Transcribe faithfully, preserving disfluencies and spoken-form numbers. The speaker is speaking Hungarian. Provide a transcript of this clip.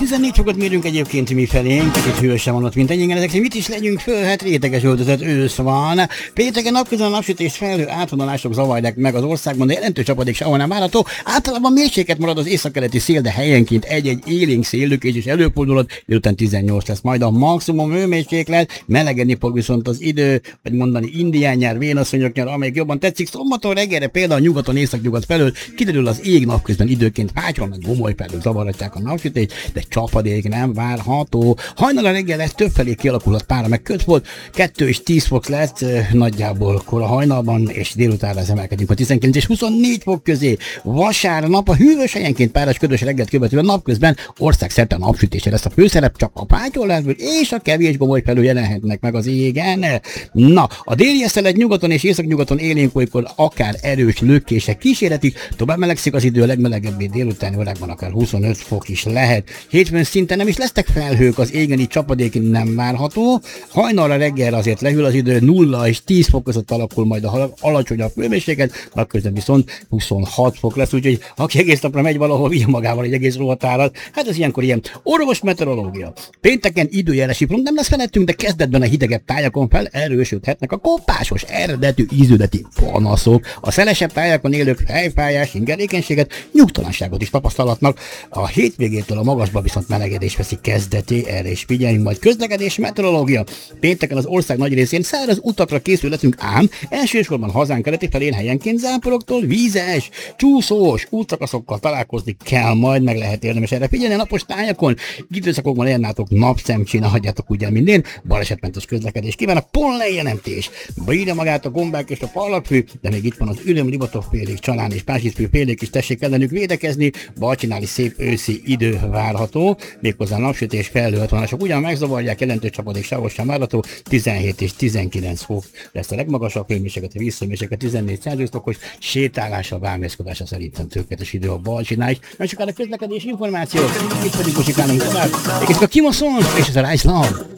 tizennégy fokot mérünk egyébként mi felénk, kicsit hősebb van ott, mint ennyi. Ezek mit is legyünk föl, hát réteges öltözött ősz van. Pénteken napközben a napsütés felhő átvonalások zavarják meg az országban, de jelentős csapadék sehol nem várható. Általában mérséklet marad az északkeleti szél, de helyenként egy-egy élénk széllökés is előfordulhat, délután tizennyolc lesz majd a maximum hőmérséklet, melegedni fog viszont az idő, vagy mondani indián nyár, vénasszonyok nyár, amelyik jobban tetszik. Szombaton reggelre például nyugaton, északnyugat felől kiderül az ég, napközben időként fátyol, meg gomoly felől zavarhatják a napsütést, de csapadék nem várható. Hajnalra reggel lesz többfelé kialakulhat pára, meg köd volt, kettő és tíz fok lesz nagyjából kora hajnalban, és délutánra az emelkedünk a tizenkilenc és huszonnégy fok közé. Vasárnap a hűvös helyenként páras ködös reggelt követően napközben országszerte a napsütése lesz a főszerep, csak a pátyolásból és a kevés gomoly felől jelenhetnek meg az égen. Na, a déli eszelet nyugaton és északnyugaton élénk olykor akár erős lökések kíséretik, tovább melegszik az idő, a legmelegebbé délutáni órákban akár huszonöt fok is lehet. Hétfőn szinte nem is lesznek felhők, az égen így csapadék nem várható. Hajnalra reggel azért lehűl az idő, nulla és tíz fok között alakul majd a alacsonyabb hőmérséklet, napközben viszont huszonhat fok lesz, úgyhogy aki egész napra megy valahol, vigye magával egy egész rohatárat, hát ez ilyenkor ilyen orvos meteorológia. Pénteken időjárási front nem lesz felettünk, de kezdetben a hidegebb tájakon fel erősödhetnek a kopásos eredetű ízületi panaszok. A szelesebb tájakon élők fejfájás, ingerékenységet, nyugtalanságot is tapasztalatnak. A hétvégétől a magasba viszont melegedés veszi kezdeté, erre is figyeljünk, majd közlekedés meteorológia. Pénteken az ország nagy részén száraz utakra készül leszünk, ám elsősorban hazánk keleti felén helyenként záporoktól vízes, csúszós útszakaszokkal találkozni kell, majd meg lehet érdemes erre figyelni. A napos tájakon időszakokban elnátok napszemcsén, hagyjátok ugye mindén, balesetmentes közlekedés kívánok, pollenjelentés. Bírja magát a gombák és a parlagfű, de még itt van az Üröm, Libatov félék, Csalán és Pásizfű félék is, tessék ellenük védekezni, Balcsinál is szép őszi idő várható, méghozzá napsütés, felhőhatvonások ugyan megzavarják, jelentős csapadék sávos sem várható, tizenhét és tizenkilenc fok lesz a legmagasabb hőmérséklet, a vízhőmérséklet tizennégy Celsius fokos, sétálása, vámészkodása szerintem tökéletes idő a Balcsinál is. Nem sokára közlekedés információk, itt pedig Busikálunk tovább, és a Kimoszon és ez a Rice Love.